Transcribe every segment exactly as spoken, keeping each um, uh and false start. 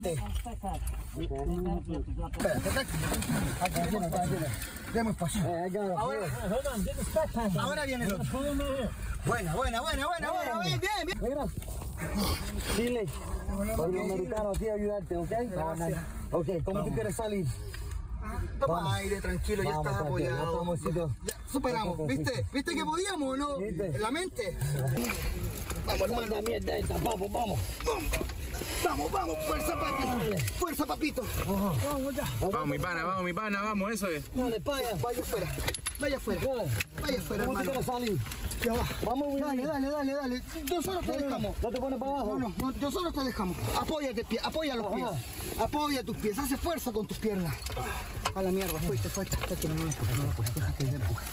Ahora viene el otro. Buena, buena, buena, buena, buena, bien, bien, bien. Chile, soy americano, quiero ayudarte, ¿ok? Ok, ¿cómo tú quieres salir? Toma aire, tranquilo, ya estás apoyado. Ya, superamos, ¿viste? ¿Viste que podíamos o no? En la mente. Vamos, hermano. Mierda esta, vamos, vamos. Vamos, vamos, fuerza, papi. Fuerza, papito. Vamos ya. Vamos, mi pana, vamos, mi pana, vamos, eso es. Dale, vaya. Vaya afuera, vaya afuera. Vaya afuera, ¿Cómo tú hermano. quieres salir? Ya va. Vamos, Dale, dale, dale, dale. Nosotros te dejamos. ¿No te pones para abajo? No, no, no, nosotros te dejamos. Apóyate, pie, apoya los pies. Apoya tus pies, hace fuerza con tus piernas. A la mierda, fuiste, fuiste. No lo empujes, no lo empujes, déjate de empujar.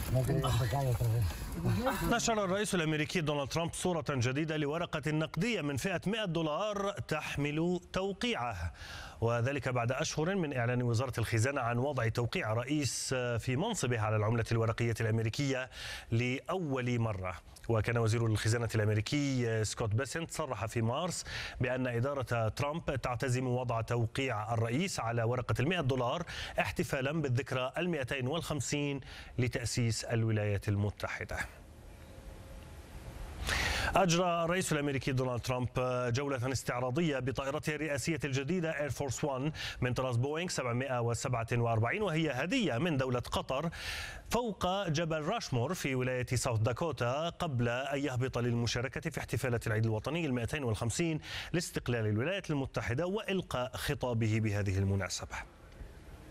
نشر الرئيس الأمريكي دونالد ترامب صورة جديدة لورقة نقدية من فئة مئة دولار تحمل توقيعه، وذلك بعد أشهر من إعلان وزارة الخزانة عن وضع توقيع رئيس في منصبه على العملة الورقية الأمريكية لأول مرة. وكان وزير الخزانة الأمريكي سكوت بيسنت صرح في مارس بأن إدارة ترامب تعتزم وضع توقيع الرئيس على ورقة المئة دولار احتفالا بالذكرى المئتين والخمسين لتأسيس الولايات المتحدة. أجرى الرئيس الأمريكي دونالد ترامب جولة استعراضية بطائرته الرئاسية الجديدة إير فورس واحد من طراز بوينغ سبعمئة وسبعة وأربعين، وهي هدية من دولة قطر فوق جبل راشمور في ولاية ساوث داكوتا قبل أن يهبط للمشاركة في احتفالات العيد الوطني المئتين والخمسين لاستقلال الولايات المتحدة وإلقاء خطابه بهذه المناسبة.